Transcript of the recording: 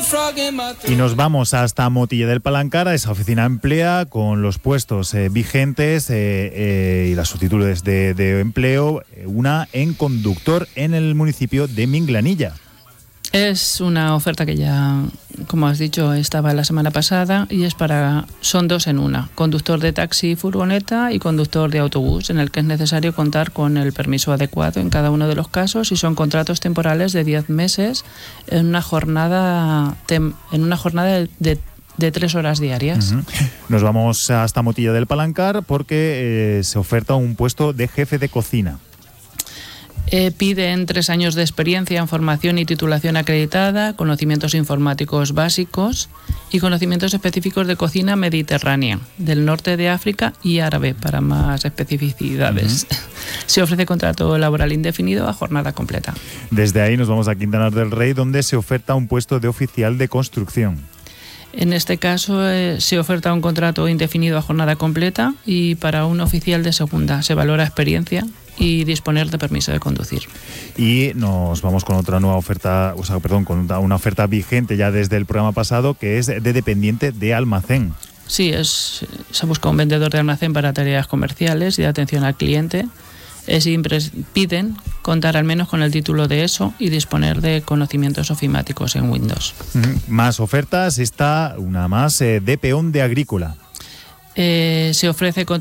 Y nos vamos hasta Motilla del Palancar. Esa oficina emplea con los puestos vigentes y las solicitudes de empleo, una en conductor en el municipio de Minglanilla. Es una oferta que ya, como has dicho, estaba la semana pasada y son dos en una: conductor de taxi y furgoneta y conductor de autobús, en el que es necesario contar con el permiso adecuado en cada uno de los casos, y son contratos temporales de 10 meses en una jornada de 3 horas diarias. Uh-huh. Nos vamos hasta Motilla del Palancar porque se oferta un puesto de jefe de cocina. Piden 3 años de experiencia en formación y titulación acreditada, conocimientos informáticos básicos y conocimientos específicos de cocina mediterránea, del norte de África y árabe, para más especificidades. Uh-huh. Se ofrece contrato laboral indefinido a jornada completa. Desde ahí nos vamos a Quintanar del Rey, donde se oferta un puesto de oficial de construcción. En este caso se oferta un contrato indefinido a jornada completa, y para un oficial de segunda se valora experiencia y disponer de permiso de conducir. Y nos vamos con otra nueva oferta, con una oferta vigente ya desde el programa pasado, que es de dependiente de almacén. Sí, se busca un vendedor de almacén para tareas comerciales y de atención al cliente. Piden contar al menos con el título de ESO y disponer de conocimientos ofimáticos en Windows. Más ofertas, una más de peón de agrícola. Se ofrece